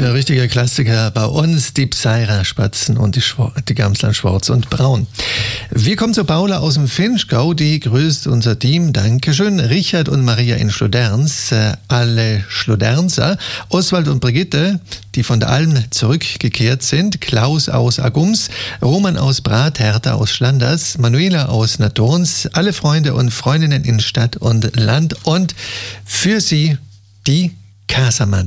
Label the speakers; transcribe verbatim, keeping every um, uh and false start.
Speaker 1: richtiger Klassiker bei uns, die Pseira-Spatzen und die, Schwar- die Gamsland Schwarz und Braun. Wir kommen zu Paula aus dem Finchgau, die grüßt unser Team. Dankeschön. Richard und Maria in Schloderns, äh, alle Schlodernser, Oswald und Brigitte, die von der Alm zurückgekehrt sind, Klaus aus Agums, Roman aus Brat, Hertha aus Schlanders, Manuela aus Natorns, alle Freunde und Freundinnen in Stadt und Land und für sie die Casamann.